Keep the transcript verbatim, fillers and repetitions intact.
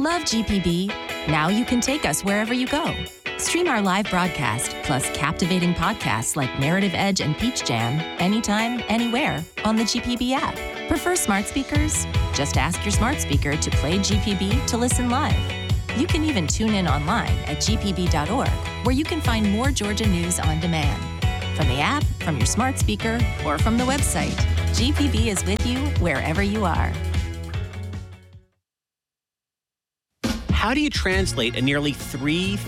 Love G P B? Now you can take us wherever you go. Stream our live broadcast, plus captivating podcasts like Narrative Edge and Peach Jam, anytime, anywhere on the G P B app. Prefer smart speakers? Just ask your smart speaker to play G P B to listen live. You can even tune in online at g p b dot org, where you can find more Georgia news on demand. From the app, from your smart speaker, or from the website, G P B is with you wherever you are. How do you translate a nearly three